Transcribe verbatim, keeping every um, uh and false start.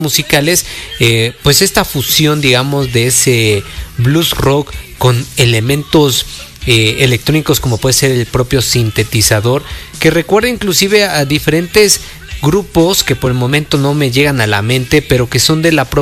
musicales, eh, pues esta fusión, digamos, de ese blues rock con elementos eh, electrónicos como puede ser el propio sintetizador, que recuerda inclusive a diferentes grupos que por el momento no me llegan a la mente, pero que son de la propia